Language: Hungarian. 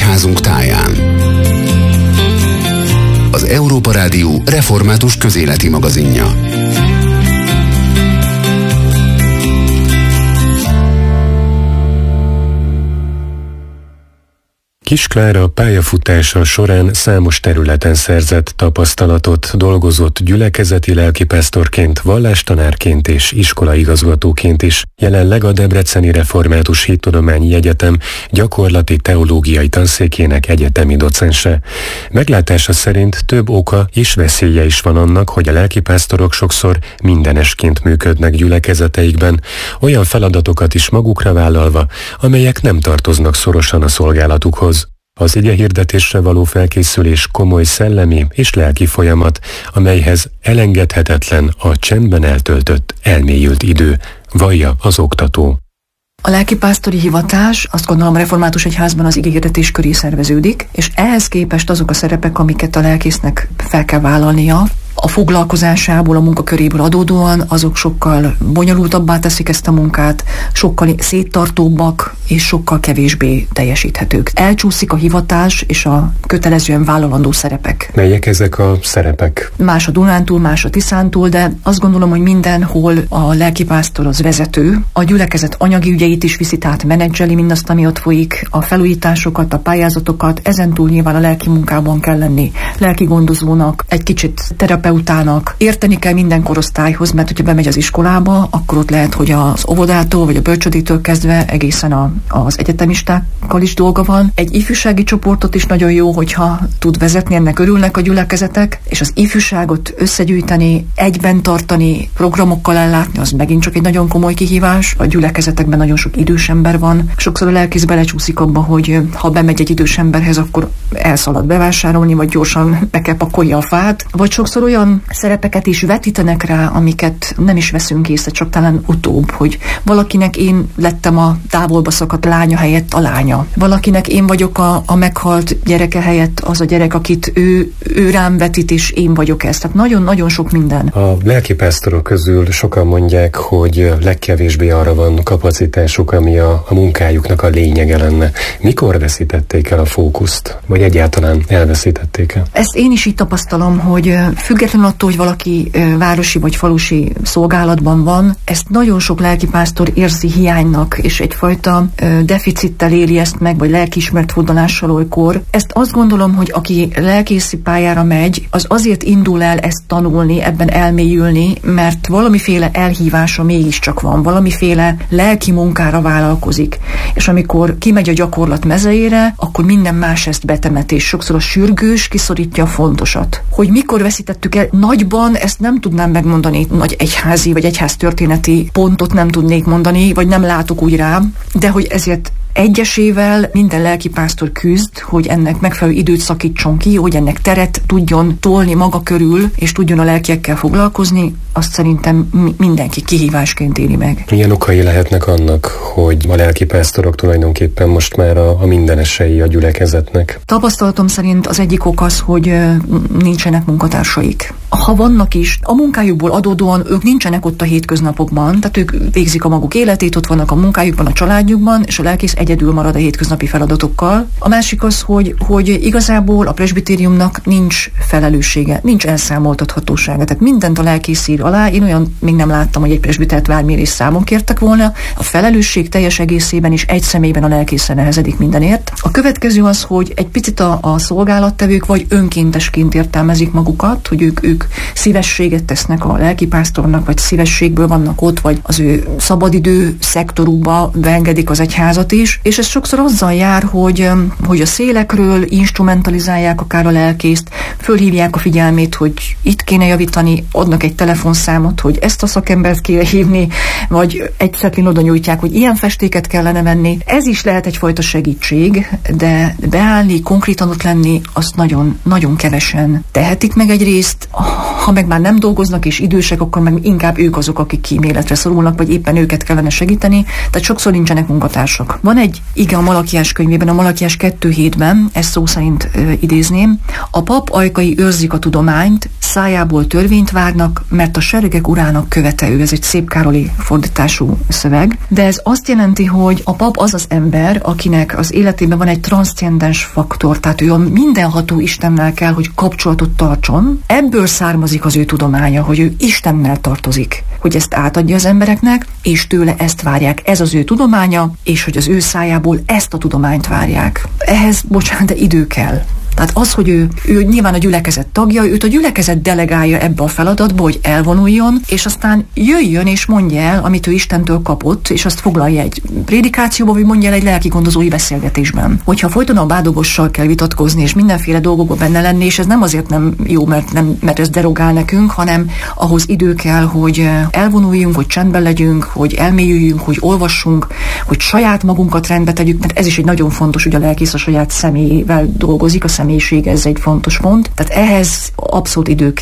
egyházunk táján. Az Európa Rádió református közéleti magazinja. Kiss Klára pályafutása során számos területen szerzett tapasztalatot, dolgozott gyülekezeti lelkipásztorként, vallástanárként és iskolaigazgatóként is. Jelenleg a Debreceni Református Hittudományi Egyetem gyakorlati teológiai tanszékének egyetemi docense. Meglátása szerint több oka és veszélye is van annak, hogy a lelkipásztorok sokszor mindenesként működnek gyülekezeteikben, olyan feladatokat is magukra vállalva, amelyek nem tartoznak szorosan a szolgálatukhoz. Az igehirdetésre való felkészülés komoly szellemi és lelki folyamat, amelyhez elengedhetetlen a csendben eltöltött, elmélyült idő, vallja az oktató. A lelkipásztori hivatás, azt gondolom, a református egyházban az igehirdetés köré szerveződik, és ehhez képest azok a szerepek, amiket a lelkésznek fel kell vállalnia, a foglalkozásából, a munkaköréből adódóan, azok sokkal bonyolultabbá teszik ezt a munkát, sokkal széttartóbbak és sokkal kevésbé teljesíthetők. Elcsúszik a hivatás és a kötelezően vállalandó szerepek. Melyek ezek a szerepek? Más a Dunántúl, más a Tiszántúl, de azt gondolom, hogy mindenhol a lelkipásztor az vezető. A gyülekezet anyagi ügyeit is viszi, tehát menedzseli mindazt, ami ott folyik, a felújításokat, a pályázatokat, ezentúl nyilván a lelki munkában kell lenni, lelki gondozónak, egy kicsit terapeutának. Érteni kell minden korosztályhoz, mert hogyha bemegy az iskolába, akkor ott lehet, hogy az óvodától vagy a bölcsődétől kezdve egészen az egyetemistákkal is dolga van. Egy ifjúsági csoportot is nagyon jó, hogyha tud vezetni, ennek örülnek a gyülekezetek, és az ifjúságot összegyűjteni, egyben tartani, programokkal ellátni, az megint csak egy nagyon komoly kihívás. A gyülekezetekben nagyon sok idős ember van. Sokszor a lelkész belecsúszik abba, hogy ha bemegy egy idős emberhez, akkor elszalad bevásárolni, vagy gyorsan be kell pakolja a fát, vagy sokszor olyan szerepeket is vetítenek rá, amiket nem is veszünk észre, csak talán utóbb, hogy valakinek én lettem a távolba szakadt lánya helyett a lánya. Valakinek én vagyok a meghalt gyereke helyett az a gyerek, akit ő rám vetít, és én vagyok ez. Tehát nagyon-nagyon sok minden. A lelkipásztorok közül sokan mondják, hogy legkevésbé arra van kapacitásuk, ami a munkájuknak a lényege lenne. Mikor veszítették el a fókuszt? Vagy egyáltalán elveszítették-e? Ezt én is így tapasztalom, hogy függetlenül attól, hogy valaki városi vagy falusi szolgálatban van, ezt nagyon sok lelkipásztor érzi hiánynak, és egyfajta deficittel éli ezt meg, vagy lelkiismert fordulással olykor. Ezt azt gondolom, hogy aki lelkészi pályára megy, az azért indul el ezt tanulni, ebben elmélyülni, mert valamiféle elhívása mégiscsak van, valamiféle lelki munkára vállalkozik. És amikor kimegy a gyakorlat mezejére, akkor minden más ezt betemet, és sokszor a sürgős kiszorítja a fontosat. Hogy mikor veszítettük el nagyban, ezt nem tudnám megmondani, nagy egyházi vagy egyháztörténeti pontot nem tudnék mondani, vagy nem látok úgy rá, de hogy ezért egyesével minden lelkipásztor küzd, hogy ennek megfelelő időt szakítson ki, hogy ennek teret tudjon tolni maga körül, és tudjon a lelkiekkel foglalkozni, azt szerintem mindenki kihívásként éli meg. Milyen okai lehetnek annak, hogy a lelkipásztorok tulajdonképpen most már a mindenesei a gyülekezetnek? Tapasztalatom szerint az egyik ok az, hogy nincsenek munkatársaik. Ha vannak is, a munkájukból adódóan ők nincsenek ott a hétköznapokban, tehát ők végzik a maguk életét, ott vannak a munkájukban, a családjukban, és a lelkész egyedül marad a hétköznapi feladatokkal. A másik az, hogy igazából a presbitériumnak nincs felelőssége, nincs elszámoltathatósága. Tehát mindent a lelkész ír alá. Én olyan még nem láttam, hogy egy presbitert bármilyen is számon kértek volna. A felelősség teljes egészében is egy személyben a lelkészre nehezedik mindenért. A következő az, hogy egy picit a szolgálattevők vagy önkéntesként értelmezik magukat, hogy ők szívességet tesznek a lelkipásztornak, vagy szívességből vannak ott, vagy az ő szabadidő szektorukba beengedik az egyházat is, és ez sokszor azzal jár, hogy a szélekről instrumentalizálják akár a lelkészt, fölhívják a figyelmét, hogy itt kéne javítani, adnak egy telefonszámot, hogy ezt a szakembert kéne hívni, vagy egy szetlin oda nyújtják, hogy ilyen festéket kellene venni. Ez is lehet egyfajta segítség, de beállni, konkrétan ott lenni, azt nagyon, nagyon kevesen tehetik meg egyrészt. Ha meg már nem dolgoznak és idősek, akkor meg inkább ők azok, akik kíméletre szorulnak, vagy éppen őket kellene segíteni, tehát sokszor nincsenek munkatársak. Van egy ige a Malakiás könyvében, a Malakiás 2:7-ben, ezt szó szerint idézném: a pap ajkai őrzik a tudományt, szájából törvényt várnak, mert a seregek urának követe ő. Ez egy Szép Károli fordítású szöveg, de ez azt jelenti, hogy a pap az az ember, akinek az életében van egy transzcendens faktor, tehát ő a mindenható Istennel kell, hogy kapcsolatot tartson. Ebből származik az ő tudománya, hogy ő Istennel tartozik, hogy ezt átadja az embereknek, és tőle ezt várják. Ez az ő tudománya, és hogy az ő szájából ezt a tudományt várják. Ehhez, bocsánat, de idő kell. Tehát az, hogy ő nyilván a gyülekezet tagja, őt a gyülekezet delegálja ebbe a feladatba, hogy elvonuljon, és aztán jöjjön és mondja el, amit ő Istentől kapott, és azt foglalja egy prédikációba, vagy mondja el egy lelki gondozói beszélgetésben. Hogyha folyton a bádogossal kell vitatkozni, és mindenféle dolgokban benne lenni, és ez nem azért nem jó, mert ez derogál nekünk, hanem ahhoz idő kell, hogy elvonuljunk, hogy csendben legyünk, hogy elmélyüljünk, hogy olvassunk, hogy saját magunkat rendbe tegyük, mert ez is egy nagyon fontos, hogy a lelkész a saját személyével dolgozik, a személyiség, ez egy fontos pont. Tehát ehhez abszolút idő kell.